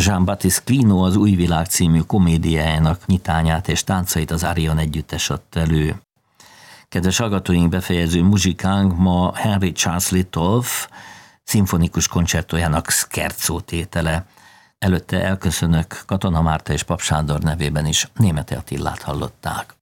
Jean-Baptiste Quino az Új világ című komédiájának nyitányát és táncait az Arion együttes adta elő. Kedves hallgatóink, befejező muzsikánk ma Henry Charles Litolff szimfonikus koncertójának Scherzo tétele. Előtte elköszönök Katona Márta és Pap Sándor nevében is, Németi Attilát hallották.